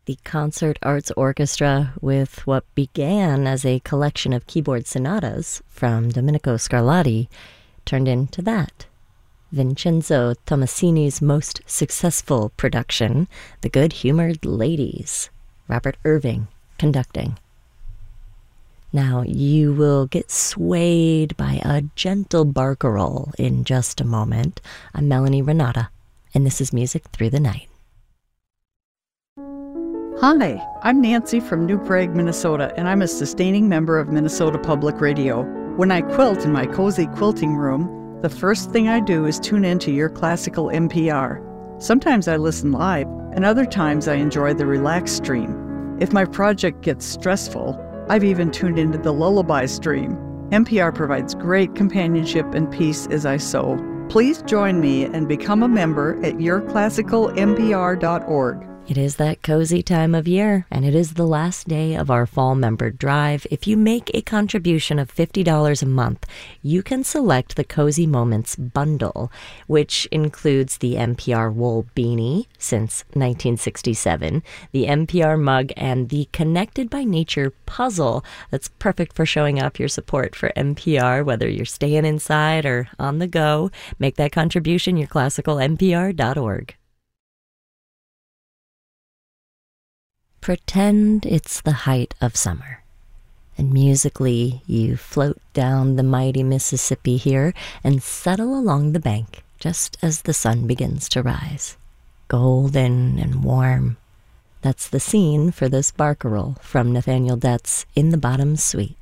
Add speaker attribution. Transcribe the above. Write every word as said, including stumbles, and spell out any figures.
Speaker 1: The Concert Arts Orchestra, with what began as a collection of keyboard sonatas from Domenico Scarlatti, turned into that. Vincenzo Tommasini's most successful production, The Good-Humored Ladies, Robert Irving conducting. Now, you will get swayed by a gentle barcarolle in just a moment. I'm Melanie Renata, and this is Music Through the Night.
Speaker 2: Hi, I'm Nancy from New Prague, Minnesota, and I'm a sustaining member of Minnesota Public Radio. When I quilt in my cozy quilting room, the first thing I do is tune into your classical N P R. Sometimes I listen live, and other times I enjoy the relaxed stream. If my project gets stressful, I've even tuned into the lullaby stream. N P R provides great companionship and peace as I sew. Please join me and become a member at your classical N P R dot org.
Speaker 1: It is that cozy time of year, and it is the last day of our fall member drive. If you make a contribution of fifty dollars a month, you can select the Cozy Moments bundle, which includes the N P R wool beanie since nineteen sixty-seven, the N P R mug, and the Connected by Nature puzzle that's perfect for showing off your support for N P R, whether you're staying inside or on the go. Make that contribution, your classical N P R dot org. Pretend it's the height of summer, and musically you float down the mighty Mississippi here and settle along the bank just as the sun begins to rise, golden and warm. That's the scene for this barcarolle from Nathaniel Dett's In the Bottom Suite.